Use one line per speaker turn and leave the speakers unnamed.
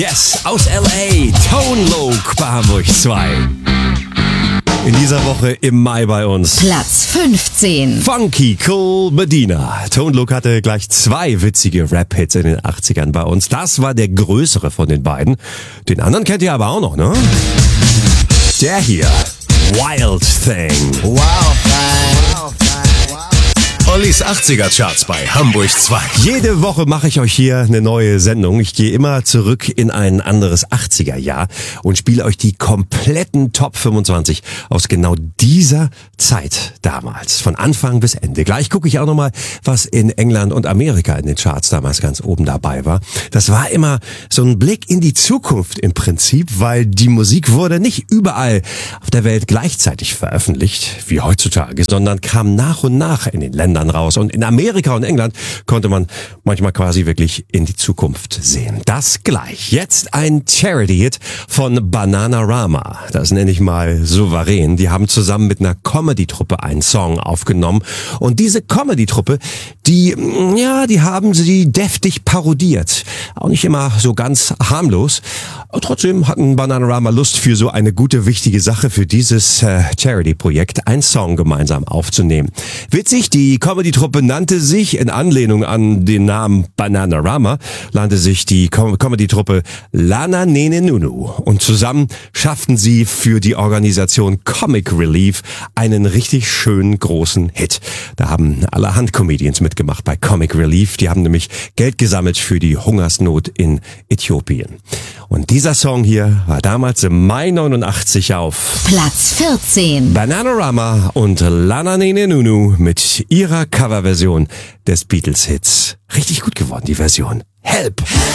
Yes, aus L.A. Tone Loc bei Hamburg 2. In dieser Woche im Mai bei uns
Platz 15.
Funky Cool Medina. Tone Loc hatte gleich 2 witzige Rap-Hits in den 80ern bei uns. Das war der größere von den beiden. Den anderen kennt ihr aber auch noch, ne? Der hier, Wild Thing.
Ollis 80er-Charts bei Hamburg 2.
Jede Woche mache ich euch hier eine neue Sendung. Ich gehe immer zurück in ein anderes 80er-Jahr und spiele euch die kompletten Top 25 aus genau dieser Zeit damals. Von Anfang bis Ende. Gleich gucke ich auch nochmal, was in England und Amerika in den Charts damals ganz oben dabei war. Das war immer so ein Blick in die Zukunft im Prinzip, weil die Musik wurde nicht überall auf der Welt gleichzeitig veröffentlicht, wie heutzutage, sondern kam nach und nach in den Ländern raus. Und in Amerika und England konnte man manchmal quasi wirklich in die Zukunft sehen. Das gleich. Jetzt ein Charity-Hit von Bananarama. Das nenne ich mal souverän. Die haben zusammen mit einer Comedy-Truppe einen Song aufgenommen. Und diese Comedy-Truppe, die haben sie deftig parodiert. Auch nicht immer so ganz harmlos. Aber trotzdem hatten Bananarama Lust für so eine gute, wichtige Sache, für dieses Charity-Projekt, einen Song gemeinsam aufzunehmen. Witzig, die Comedy-Truppe nannte sich, in Anlehnung an den Namen Bananarama, nannte sich die Comedy-Truppe Lana Nene Nunu. Und zusammen schafften sie für die Organisation Comic Relief einen richtig schönen großen Hit. Da haben allerhand Comedians mitgemacht bei Comic Relief. Die haben nämlich Geld gesammelt für die Hungersnot in Äthiopien. Und dieser Song hier war damals im Mai 89 auf
Platz 14.
Bananarama und Lana Nene Nunu mit ihrer Coverversion des Beatles-Hits. Richtig gut geworden, die Version. Help!